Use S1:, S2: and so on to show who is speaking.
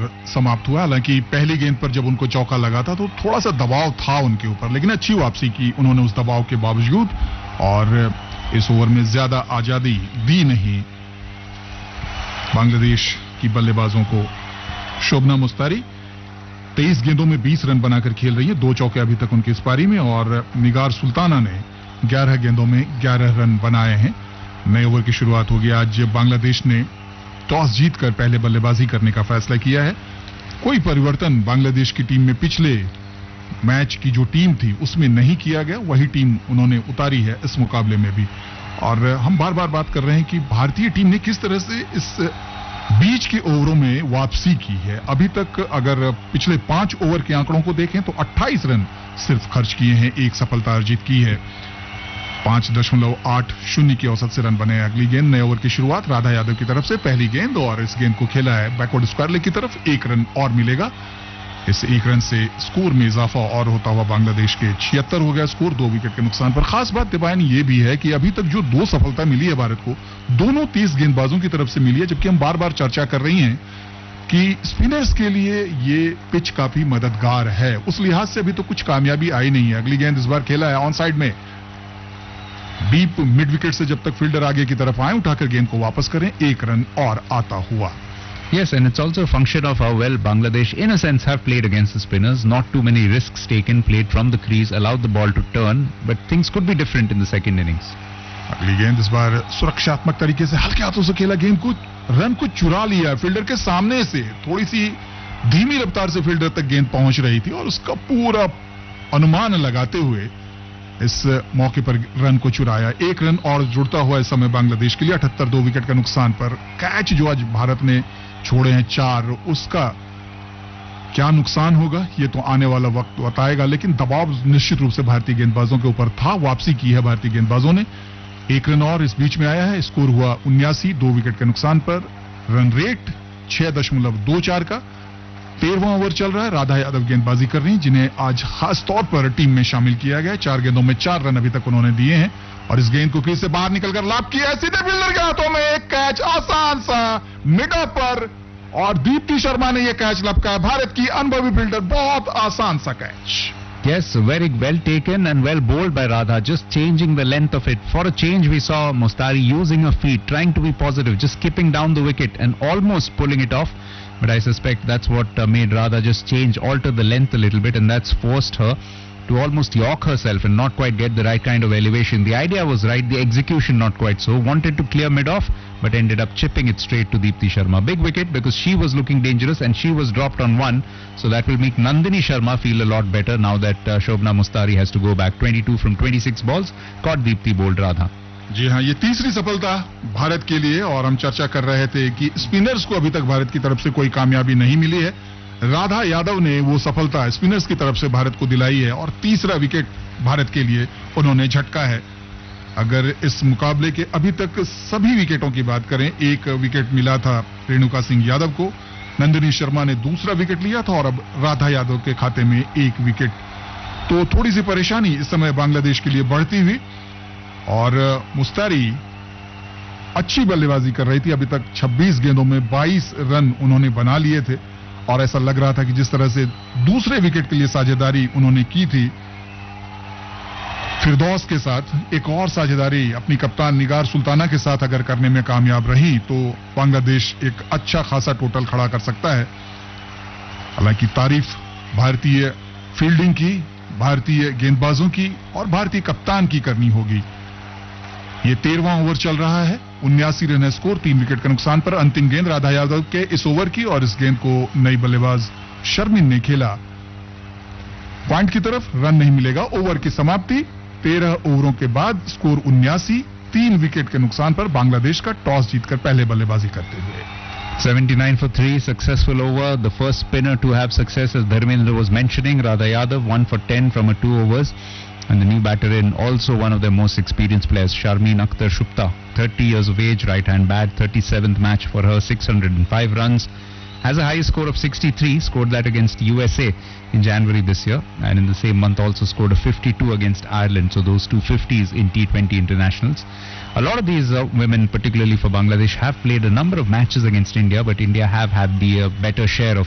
S1: समाप्त हुआ। हालांकि पहली गेंद पर जब उनको चौका लगा था तो थोड़ा सा दबाव था उनके ऊपर, लेकिन अच्छी वापसी की उन्होंने उस दबाव के बावजूद, और इस ओवर में ज्यादा आजादी दी नहीं बांग्लादेश की बल्लेबाजों को। शोभना मुस्तारी 23 गेंदों में 20 रन बनाकर खेल रही है, 2 चौके अभी तक उनकी इस पारी में, और निगार सुल्ताना ने 11 गेंदों में 11 रन बनाए हैं। नए ओवर की शुरुआत होगी। आज बांग्लादेश ने टॉस जीतकर पहले बल्लेबाजी करने का फैसला किया है। कोई परिवर्तन बांग्लादेश की टीम में पिछले मैच की जो टीम थी उसमें नहीं किया गया, वही टीम उन्होंने उतारी है इस मुकाबले में भी। और हम बार बार बात कर रहे हैं कि भारतीय टीम ने किस तरह से इस बीच के ओवरों में वापसी की है। अभी तक अगर पिछले 5 ओवर के आंकड़ों को देखें तो 28 रन सिर्फ खर्च किए हैं, 1 सफलता अर्जित की है, 5.80 की औसत से रन बने। अगली गेंद नए ओवर की शुरुआत राधा यादव की तरफ से, पहली गेंद, और इस गेंद को खेला है बैकवर्ड स्क्वायर लेग की तरफ। 1 रन और मिलेगा। इस 1 रन से स्कोर में इजाफा और होता हुआ बांग्लादेश के 76 हो गया स्कोर, 2 विकेट के नुकसान पर। खास बात दिबायन ये भी है कि अभी तक जो 2 सफलता मिली है भारत को, दोनों 30 गेंदबाजों की तरफ से मिली है, जबकि हम बार बार चर्चा कर रही हैं कि स्पिनर्स के लिए ये पिच काफी मददगार है। उस लिहाज से अभी तो कुछ कामयाबी आई नहीं है। अगली गेंद इस बार खेला है ऑन साइड में, डीप मिड विकेट से जब तक फील्डर आगे की तरफ आए, उठाकर गेंद को वापस करें, 1 रन और आता हुआ।
S2: Yes, and it's also a function of how well Bangladesh, in a sense, have played against the spinners. Not too many risks taken, played from the crease, allowed the ball to turn, but things could be different in the second innings.
S1: अगली गेंद इस बार सुरक्षात्मक तरीके से हल्के हाथों से खेला, गेंद को, रन को चुरा लिया फील्डर के सामने से। थोड़ी सी धीमी रफ्तार से फील्डर तक गेंद पहुंच रही थी और उसका पूरा अनुमान लगाते हुए इस मौके पर रन को चुराया। 1 रन और जुड़ता हुआ इस समय बांग्लादेश के लिए 78, 2 विकेट के नुकसान पर। कैच जो आज भारत ने छोड़े हैं 4, उसका क्या नुकसान होगा ये तो आने वाला वक्त बताएगा, लेकिन दबाव निश्चित रूप से भारतीय गेंदबाजों के ऊपर था। वापसी की है भारतीय गेंदबाजों ने। 1 रन और इस बीच में आया है, स्कोर हुआ 79, 2 विकेट के नुकसान पर। रन रेट 6.24 का। 13वां ओवर चल रहा है। राधा यादव गेंदबाजी कर रही हैं, जिन्हें आज खास तौर पर टीम में शामिल किया गया है। 4 गेंदों में 4 रन अभी तक उन्होंने दिए हैं, और इस गेंद को क्रीज से बाहर निकलकर लाभ किया है, सीधे फील्डर के हाथों में एक कैच, आसान सा मिड ऑफ पर, और दीप्ति शर्मा ने यह कैच लपका है। भारत की अनुभवी फील्डर, बहुत आसान सा catch.
S2: Yes, very well taken and well bowled by Radha, just changing the length of it. For a change, we saw Mustari using her feet, trying to be positive, just skipping down the wicket and almost pulling it off. But I suspect that's what made Radha just change, alter the length a little bit, and that's forced her to almost york herself and not quite get the right kind of elevation. The idea was right, the execution not quite so. Wanted to clear mid-off, but ended up chipping it straight to Deepti Sharma. Big wicket because she was looking dangerous and she was dropped on 1. So that will make Nandini Sharma feel a lot better now that Shobna Mustari has to go back. 22 from 26 balls, caught Deepti bowled Radha.
S1: जी हाँ, ये तीसरी सफलता भारत के लिए, और हम चर्चा कर रहे थे कि स्पिनर्स को अभी तक भारत की तरफ से कोई कामयाबी नहीं मिली है। राधा यादव ने वो सफलता स्पिनर्स की तरफ से भारत को दिलाई है, और तीसरा विकेट भारत के लिए उन्होंने झटका है। अगर इस मुकाबले के अभी तक सभी विकेटों की बात करें, 1 विकेट मिला था रेणुका सिंह यादव को, नंदिनी शर्मा ने दूसरा विकेट लिया था, और अब राधा यादव के खाते में 1 विकेट। तो थोड़ी सी परेशानी इस समय बांग्लादेश के लिए बढ़ती हुई, और मुस्तारी अच्छी बल्लेबाजी कर रही थी। अभी तक 26 गेंदों में 22 रन उन्होंने बना लिए थे, और ऐसा लग रहा था कि जिस तरह से दूसरे विकेट के लिए साझेदारी उन्होंने की थी फिरदौस के साथ, एक और साझेदारी अपनी कप्तान निगार सुल्ताना के साथ अगर करने में कामयाब रही तो बांग्लादेश एक अच्छा खासा टोटल खड़ा कर सकता है। हालांकि तारीफ भारतीय फील्डिंग की, भारतीय गेंदबाजों की और भारतीय कप्तान की करनी होगी। ये 13वां ओवर चल रहा है, 79 रन है स्कोर, 3 विकेट के नुकसान पर। अंतिम गेंद राधा यादव के इस ओवर की, और इस गेंद को नई बल्लेबाज शर्मिन ने खेला पॉइंट की तरफ। रन नहीं मिलेगा। ओवर की समाप्ति 13 ओवरों के बाद, स्कोर 79, 3 विकेट के नुकसान पर बांग्लादेश का टॉस जीतकर पहले बल्लेबाजी करते हुए।
S2: 79 for 3, successful over. The first spinner to have success, as Dharmendra was mentioning, Radha Yadav, 1 for 10 from 2 overs. And the new batter in, also one of their most experienced players, Sharmeen Akhtar Shupta, 30 years of age, right-hand bat, 37th match for her, 605 runs. Has a high score of 63, scored that against USA in January this year, and in the same month also scored a 52 against Ireland, so those two 50s in T20 internationals. A lot of these women, particularly for Bangladesh, have played a number of matches against India, but India have had the better share of